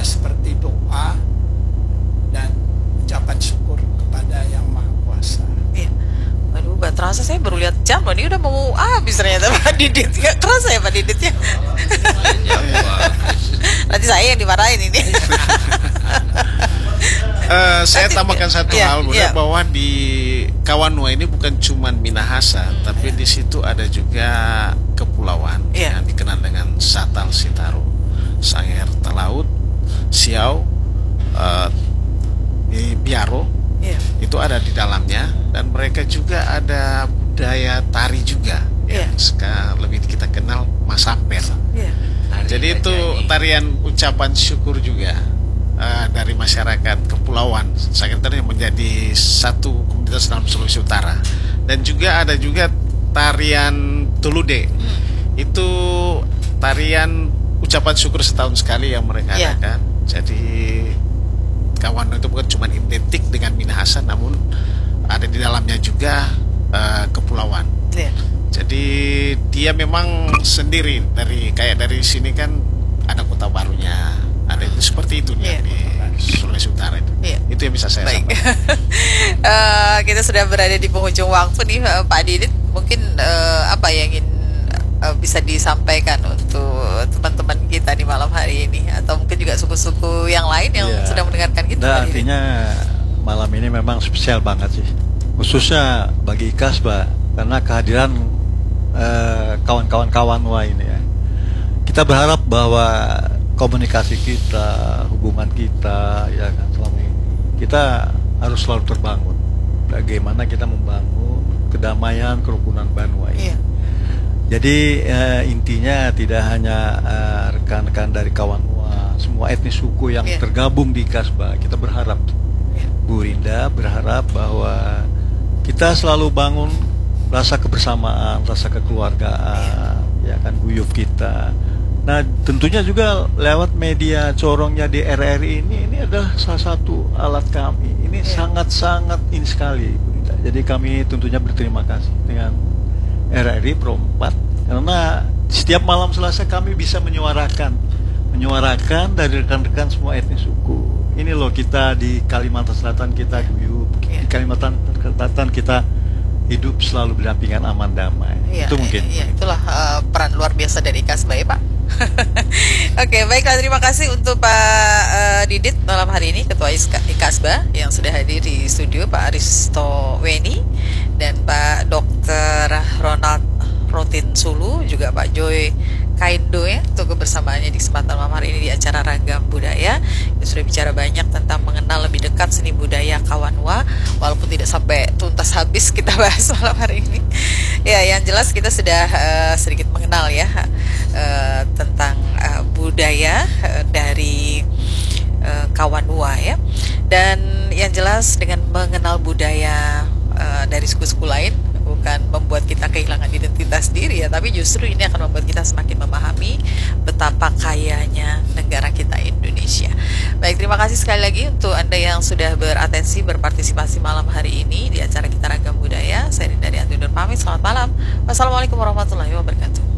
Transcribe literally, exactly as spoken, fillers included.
seperti doa dan ucapan syukur kepada Yang Maha Kuasa. Iya. Waduh, gak terasa saya baru lihat jam loh, ini udah mau habis ternyata Pak Didit. Gak kerasa ya Pak Didit ya. Nanti saya yang dimarahin ini. uh, saya Nanti, tambahkan satu iya, hal Bunda, iya. bahwa di Kawanua ini bukan cuma Minahasa, Hmm, tapi iya. di situ ada juga kepulauan Iya. yang dikenal dengan Satal Sitaro, Sanger Talaut, Siau, uh, di Biaro. Iya. Itu ada di dalamnya, dan mereka juga ada budaya tari juga, Iya. yang sekarang lebih kita kenal Masaper. Iya. Jadi itu tarian ucapan syukur juga uh, dari masyarakat kepulauan Sanger yang menjadi satu komunitas dalam Sulawesi Utara. Dan juga ada juga tarian Tulude. Hmm. Itu tarian ucapan syukur setahun sekali yang mereka Iya. adakan. Jadi kawan itu bukan cuma identik dengan Minahasa, namun ada di dalamnya juga uh, kepulauan. Iya. Jadi dia memang sendiri, dari kayak dari sini kan ada kota barunya, ada itu seperti itu Iya. di Sulawesi Utara itu. Iya. Itu yang bisa saya Baik. sampaikan. Eh, kita sudah berada di penghujung waktu nih eh, Pak Didit. Mungkin eh, apa yang ingin eh, bisa disampaikan untuk teman-teman kita di malam hari ini, atau mungkin juga suku-suku yang lain yang Iya. sedang mendengarkan kita. Nah, Pak Didit? artinya malam ini memang spesial banget sih, khususnya bagi Kasbah, karena kehadiran eh, kawan-kawan Kawanua ini ya. Kita berharap bahwa komunikasi kita, hubungan kita, ya kan, selama ini kita harus selalu terbangun. Bagaimana kita membangun kedamaian, kerukunan Banua ini. Iya. Jadi eh, intinya tidak hanya eh, rekan-rekan dari Kawanua, semua etnis suku yang Iya. tergabung di Kasbah, kita berharap, Iya. Bu Rinda berharap bahwa kita selalu bangun rasa kebersamaan, rasa kekeluargaan, ya kan, guyup kita. Nah, tentunya juga lewat media corongnya di R R I ini, ini adalah salah satu alat kami. Ini Iya. sangat-sangat ini sekali, Bu Rinda. Jadi kami tentunya berterima kasih dengan R R I Pro empat, karena setiap malam Selasa kami bisa menyuarakan menyuarakan dari rekan-rekan semua etnis suku. Ini loh, kita di Kalimantan Selatan kita guyup, Iya. di Kalimantan Selatan kita hidup selalu berdampingan aman damai. Iya, Itu mungkin. iya, itulah uh, peran luar biasa dari Kasbah ya Pak. Oke, baiklah, terima kasih untuk Pak uh, Didit malam hari ini, Ketua Kasbah yang sudah hadir di studio, Pak Aristo Weni dan Pak Dokter Ronald Rotin Sulu, juga Pak Joy Kaindo ya, untuk kebersamaannya di kesempatan malam hari ini di acara Ragam Budaya. Kita sudah bicara banyak tentang mengenal lebih dekat seni budaya Kawanua, walaupun tidak sampai tuntas habis kita bahas malam hari ini. Ya, yang jelas kita sudah uh, sedikit mengenal ya uh, tentang uh, budaya uh, dari uh, Kawanua ya. Dan yang jelas dengan mengenal budaya uh, dari suku-suku lain bukan membuat kita kehilangan identitas diri ya, tapi justru ini akan membuat kita semakin memahami betapa kayanya negara kita Indonesia. Baik, terima kasih sekali lagi untuk Anda yang sudah beratensi, berpartisipasi malam hari ini di acara kita Ragam Budaya. Saya Rinda Dianti undur pamit, selamat malam. Wassalamualaikum warahmatullahi wabarakatuh.